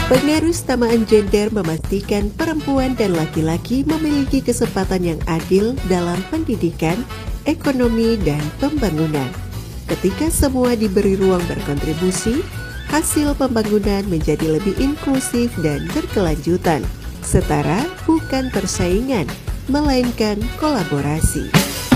Pengarusamaan gender memastikan perempuan dan laki-laki memiliki kesempatan yang adil dalam pendidikan, ekonomi, dan pembangunan. Ketika semua diberi ruang berkontribusi, hasil pembangunan menjadi lebih inklusif dan berkelanjutan. Setara bukan persaingan, melainkan kolaborasi.